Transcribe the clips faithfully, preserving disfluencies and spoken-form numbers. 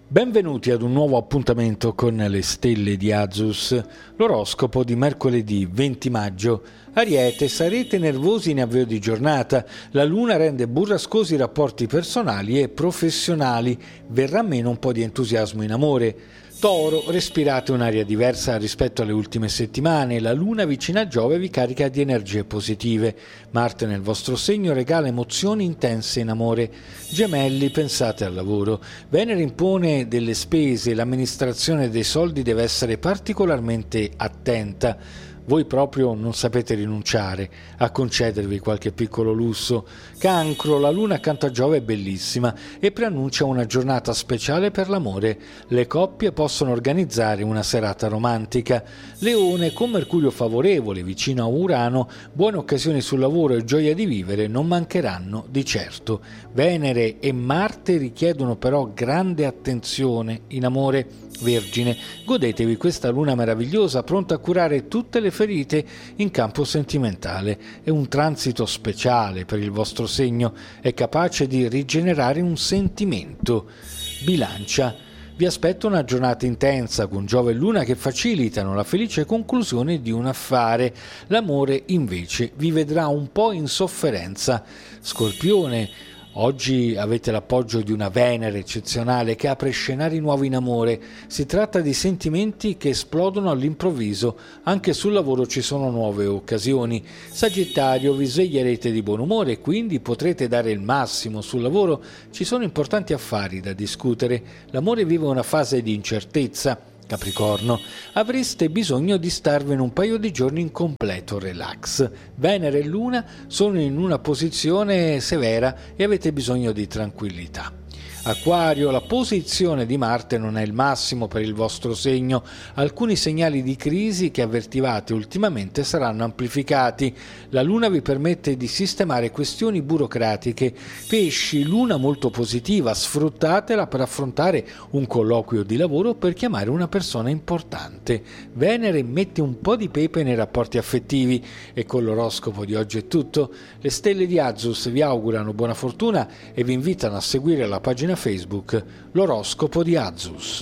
Benvenuti ad un nuovo appuntamento con le stelle di Azus, l'oroscopo di mercoledì venti maggio. Ariete, sarete nervosi in avvio di giornata, la luna rende burrascosi i rapporti personali e professionali, verrà meno un po' di entusiasmo in amore. Toro, respirate un'aria diversa rispetto alle ultime settimane, la luna vicina a Giove vi carica di energie positive, Marte nel vostro segno regala emozioni intense in amore. Gemelli, pensate al lavoro, Venere impone delle spese, l'amministrazione dei soldi deve essere particolarmente attenta. Voi proprio non sapete rinunciare a concedervi qualche piccolo lusso. Cancro, la luna accanto a Giove è bellissima e preannuncia una giornata speciale per l'amore. Le coppie possono organizzare una serata romantica. Leone, con Mercurio favorevole vicino a Urano, buone occasioni sul lavoro e gioia di vivere non mancheranno di certo. Venere e Marte richiedono però grande attenzione in amore. Vergine, godetevi questa luna meravigliosa pronta a curare tutte le ferite in campo sentimentale. È un transito speciale per il vostro segno, è capace di rigenerare un sentimento. Bilancia, vi aspetta una giornata intensa con Giove e Luna che facilitano la felice conclusione di un affare. L'amore invece vi vedrà un po' in sofferenza. Scorpione, oggi avete l'appoggio di una Venere eccezionale che apre scenari nuovi in amore. Si tratta di sentimenti che esplodono all'improvviso. Anche sul lavoro ci sono nuove occasioni. Sagittario, vi sveglierete di buon umore e quindi potrete dare il massimo sul lavoro. Ci sono importanti affari da discutere. L'amore vive una fase di incertezza. Capricorno, avreste bisogno di starvene un paio di giorni in completo relax. Venere e Luna sono in una posizione severa e avete bisogno di tranquillità. Acquario, la posizione di Marte non è il massimo per il vostro segno. Alcuni segnali di crisi che avvertivate ultimamente saranno amplificati. La Luna vi permette di sistemare questioni burocratiche. Pesci, luna molto positiva, sfruttatela per affrontare un colloquio di lavoro o per chiamare una persona importante. Venere mette un po' di pepe nei rapporti affettivi. E con l'oroscopo di oggi è tutto. Le stelle di Azus vi augurano buona fortuna e vi invitano a seguire la pagina Facebook l'oroscopo di Azus.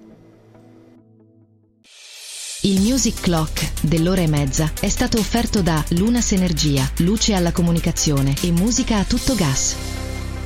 Il Music Clock dell'ora e mezza è stato offerto da Lunas Energia, luce alla comunicazione e musica a tutto gas.